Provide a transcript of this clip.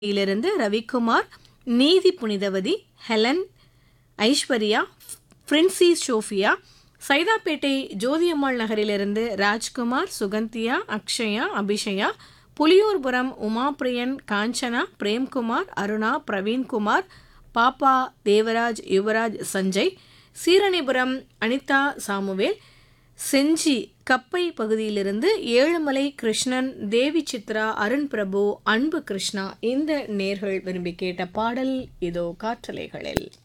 இலிருந்து ரவிக்குமார், நீதி Punithavathi, Helen, Aishwarya, Princy Sofia, Saidapet Jothiammal நகரிலிருந்து ராஜ்குமார், சுகந்தியா, அக்ஷயா, அபிஷயா, புலியூர்புரம் உமாபிரியன், காஞ்சனா, பிரேம்குமார், அருணா, பிரவீன்குமார், பாப்பா, தேவராஜ், யுவராஜ், சஞ்சய், சீரணிபுரம் அனிதா சாமுவேல், செஞ்சி கப்பை பகுதியிலிருந்து ஏழுமலை கிருஷ்ணன், தேவி சித்ரா, அருண் பிரபு, அன்பு கிருஷ்ணா இந்த நேர்கள் விரும்பி கேட்ட பாடல் இதோ காற்றலைகளில்.